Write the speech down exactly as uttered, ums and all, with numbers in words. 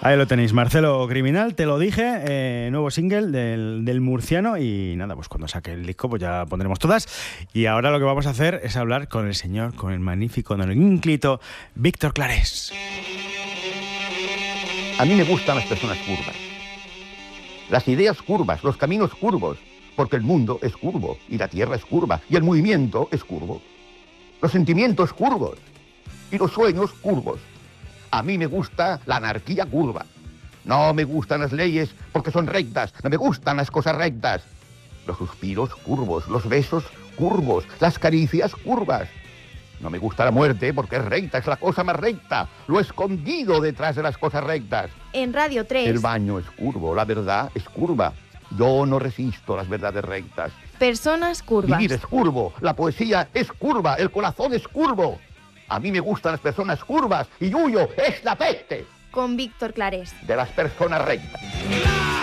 Ahí lo tenéis, Marcelo Criminal, te lo dije, eh, nuevo single del, del murciano y nada, pues cuando saque el disco pues ya pondremos todas. Y ahora lo que vamos a hacer es hablar con el señor, con el magnífico, con el ínclito Víctor Clarés. A mí me gustan las personas curvas, las ideas curvas, los caminos curvos, porque el mundo es curvo y la tierra es curva y el movimiento es curvo. Los sentimientos curvos y los sueños curvos. A mí me gusta la anarquía curva. No me gustan las leyes porque son rectas. No me gustan las cosas rectas. Los suspiros curvos, los besos curvos, las caricias curvas. No me gusta la muerte porque es recta, es la cosa más recta. Lo escondido detrás de las cosas rectas. En Radio tres. El baño es curvo, la verdad es curva. Yo no resisto las verdades rectas. Personas curvas. Vivir es curvo, la poesía es curva, el corazón es curvo. A mí me gustan las personas curvas y Yuyo es la peste Con Víctor Clarés. de las personas rectas.